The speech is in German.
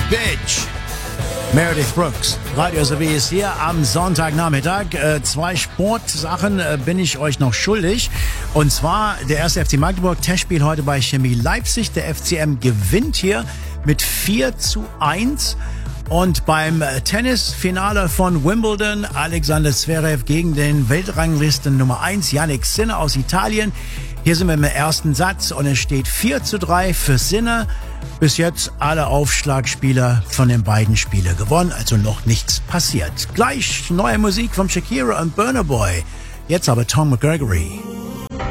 Bitch. Meredith Brooks. Radio SRW ist hier am Sonntagnachmittag. Zwei Sportsachen bin ich euch noch schuldig. Und zwar der erste FC Magdeburg, Testspiel heute bei Chemie Leipzig. Der FCM gewinnt hier mit 4:1. Und beim Tennisfinale von Wimbledon, Alexander Zverev gegen den Weltranglisten Nummer 1, Jannik Sinner aus Italien. Hier sind wir im ersten Satz und es steht 4:3 für Sinner. Bis jetzt alle Aufschlagspieler von den beiden Spielen gewonnen, also noch nichts passiert. Gleich neue Musik von Shakira und Burna Boy. Jetzt aber Tom McGregory.